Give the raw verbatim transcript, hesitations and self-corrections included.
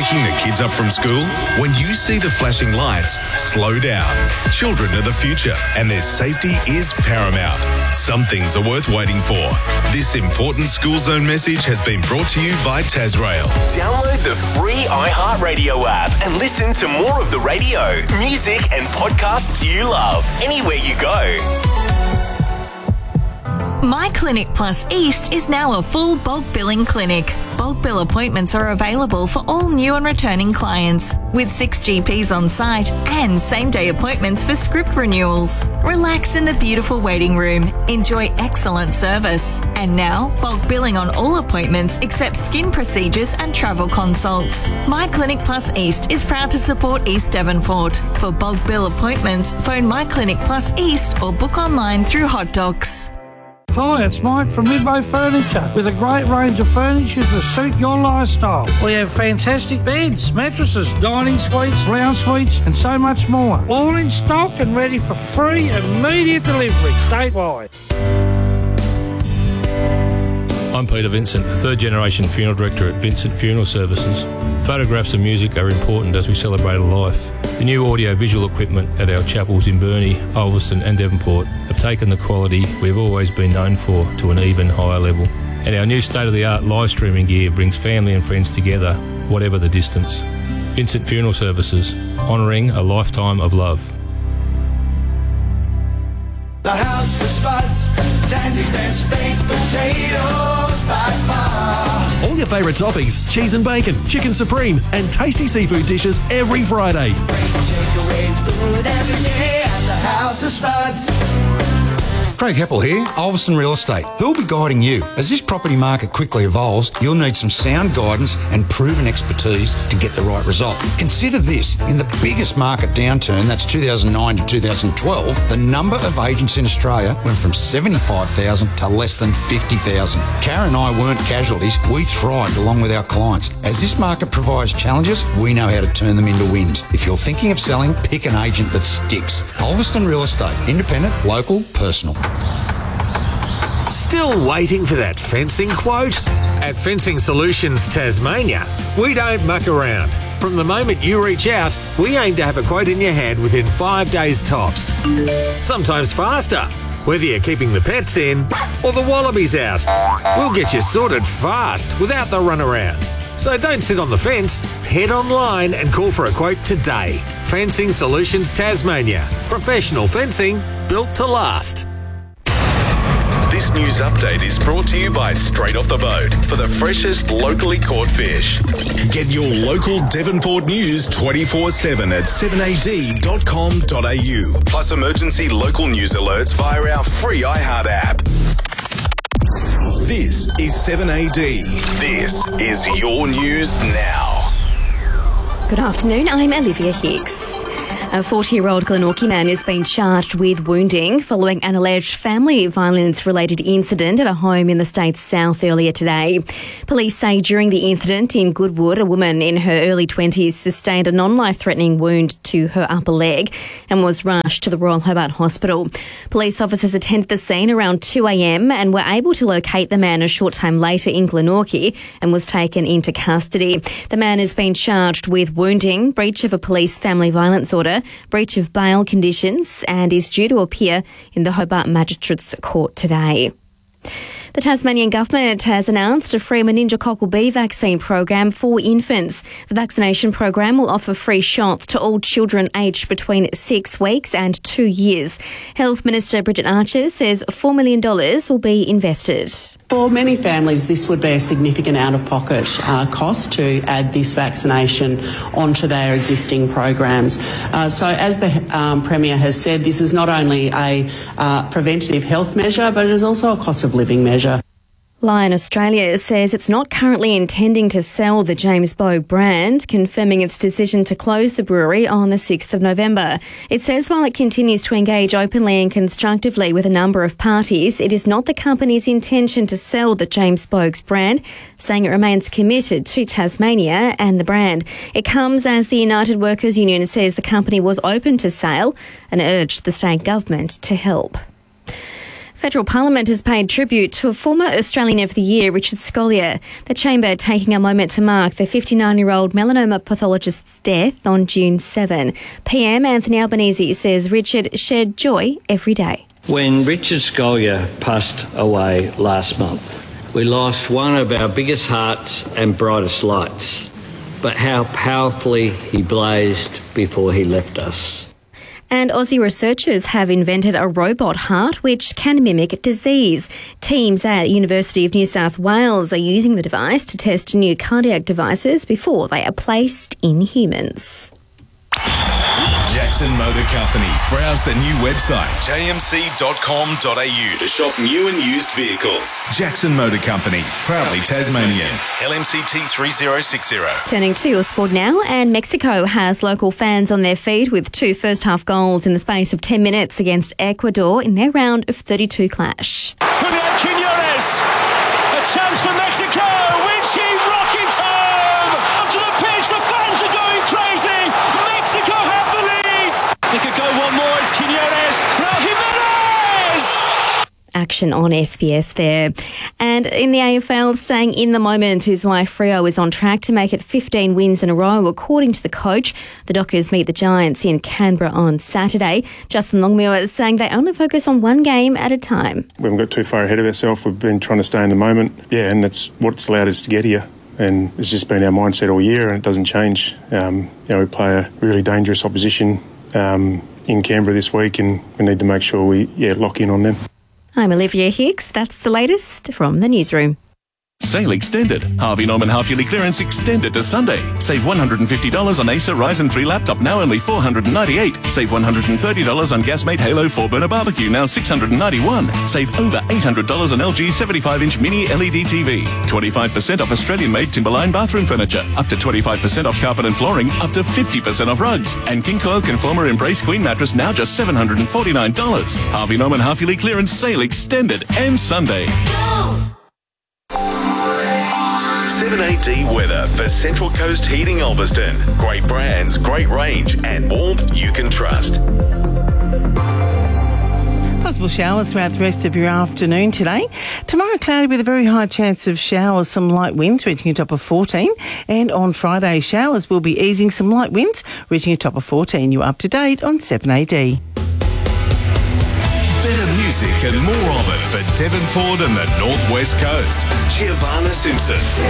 picking the kids up from school? When you see the flashing lights, slow down. Children are the future and their safety is paramount. Some things are worth waiting for. This important School Zone message has been brought to you by Tasrail. Download the free iHeartRadio app and listen to more of the radio, music and podcasts you love anywhere you go. My Clinic Plus East is now a full bulk billing clinic. Bulk bill appointments are available for all new and returning clients, with six G Ps on site and same-day appointments for script renewals. Relax in the beautiful waiting room. Enjoy excellent service. And now, bulk billing on all appointments except skin procedures and travel consults. My Clinic Plus East is proud to support East Devonport. For bulk bill appointments, phone My Clinic Plus East or book online through Hot Docs. Hi, it's Mike from Midway Furniture with a great range of furniture to suit your lifestyle. We have fantastic beds, mattresses, dining suites, lounge suites and so much more. All in stock and ready for free immediate delivery statewide. I'm Peter Vincent, third generation funeral director at Vincent Funeral Services. Photographs and music are important as we celebrate a life. The new audio-visual equipment at our chapels in Burnie, Ulverston and Devonport have taken the quality we've always been known for to an even higher level. And our new state-of-the-art live streaming gear brings family and friends together, whatever the distance. Vincent Funeral Services, honouring a lifetime of love. The House of Spuds, Tansie's best baked potatoes by far. All your favourite toppings, cheese and bacon, chicken supreme and tasty seafood dishes every Friday. Great takeaway food every day at the House of Spuds. Craig Heppel here, Ulverston Real Estate. Who'll be guiding you? As this property market quickly evolves, you'll need some sound guidance and proven expertise to get the right result. Consider this, in the biggest market downturn, that's two thousand nine to two thousand twelve, the number of agents in Australia went from seventy-five thousand to less than fifty thousand. Karen and I weren't casualties, we thrived along with our clients. As this market provides challenges, we know how to turn them into wins. If you're thinking of selling, pick an agent that sticks. Ulverston Real Estate, independent, local, personal. Still waiting for that fencing quote? At Fencing Solutions Tasmania, we don't muck around. From the moment you reach out, we aim to have a quote in your hand within five days tops. Sometimes faster, whether you're keeping the pets in or the wallabies out. We'll get you sorted fast without the runaround. So don't sit on the fence, head online and call for a quote today. Fencing Solutions Tasmania. Professional fencing built to last. This news update is brought to you by Straight Off the Boat for the freshest locally caught fish. Get your local Devonport news twenty-four seven at seven a d dot com dot a u. Plus emergency local news alerts via our free iHeart app. This is seven A D. This is your news now. Good afternoon, I'm Olivia Hicks. A forty-year-old Glenorchy man has been charged with wounding following an alleged family violence-related incident at a home in the state's south earlier today. Police say during the incident in Goodwood, a woman in her early twenties sustained a non-life-threatening wound to her upper leg and was rushed to the Royal Hobart Hospital. Police officers attended the scene around two a m and were able to locate the man a short time later in Glenorchy and was taken into custody. The man has been charged with wounding, breach of a police family violence order, breach of bail conditions and is due to appear in the Hobart Magistrates Court today. The Tasmanian Government has announced a free meningococcal B vaccine program for infants. The vaccination program will offer free shots to all children aged between six weeks and two years. Health Minister Bridget Archer says four million dollars will be invested. For many families, this would be a significant out-of-pocket uh, cost to add this vaccination onto their existing programs. Uh, so as the um, Premier has said, this is not only a uh, preventative health measure, but it is also a cost of living measure. Lion Australia says it's not currently intending to sell the James Bogue brand, confirming its decision to close the brewery on the sixth of November. It says while it continues to engage openly and constructively with a number of parties, it is not the company's intention to sell the James Bogue's brand, saying it remains committed to Tasmania and the brand. It comes as the United Workers Union says the company was open to sale and urged the state government to help. Federal Parliament has paid tribute to a former Australian of the Year, Richard Scolyer. The Chamber taking a moment to mark the fifty-nine-year-old melanoma pathologist's death on June seventh. P M Anthony Albanese says Richard shared joy every day. When Richard Scolyer passed away last month, we lost one of our biggest hearts and brightest lights, but how powerfully he blazed before he left us. And Aussie researchers have invented a robot heart which can mimic disease. Teams at University of New South Wales are using the device to test new cardiac devices before they are placed in humans. Jackson Motor Company. Browse the new website, j m c dot com dot a u, to shop new and used vehicles. Jackson Motor Company, proudly Tasmanian. L M C T three zero six zero. Turning to your sport now, and Mexico has local fans on their feet with two first-half goals in the space of ten minutes against Ecuador in their round of thirty-two clash. Julian Quiñones, a chance for Mexico. Winchi rockets home up to the pitch. The fans are going crazy. Mexico have the lead. They could go one more. It's Quiñones. Raul Jimenez. Action on S B S there. And in the A F L, staying in the moment is why Freo is on track to make it fifteen wins in a row, according to the coach. The Dockers meet the Giants in Canberra on Saturday. Justin Longmuir is saying they only focus on one game at a time. We haven't got too far ahead of ourselves. We've been trying to stay in the moment. Yeah, and that's what's allowed us to get here. And it's just been our mindset all year, and it doesn't change. Um, you know, we play a really dangerous opposition um, in Canberra this week, and we need to make sure we yeah lock in on them. I'm Olivia Hicks. That's the latest from the newsroom. Sale extended. Harvey Norman half-yearly clearance extended to Sunday. Save one hundred fifty dollars on Acer Ryzen three laptop, now only four hundred ninety-eight dollars. Save one hundred thirty dollars on Gasmate Halo four burner barbecue, now six hundred ninety-one dollars. Save over eight hundred dollars on L G seventy-five inch mini L E D T V. twenty-five percent off Australian-made Timberline bathroom furniture. Up to twenty-five percent off carpet and flooring. Up to fifty percent off rugs. And King Coil Conformer Embrace Queen mattress, now just seven hundred forty-nine dollars. Harvey Norman half-yearly clearance sale extended and Sunday. seven A D weather for Central Coast Heating Ulverston. Great brands, great range, and warmth you can trust. Possible showers throughout the rest of your afternoon today. Tomorrow, cloudy with a very high chance of showers, some light winds reaching a top of fourteen. And on Friday, showers will be easing, some light winds reaching a top of fourteen. You're up to date on seven A D. Better music and more of it for Devonport and the Northwest Coast. Giovanna Simpson.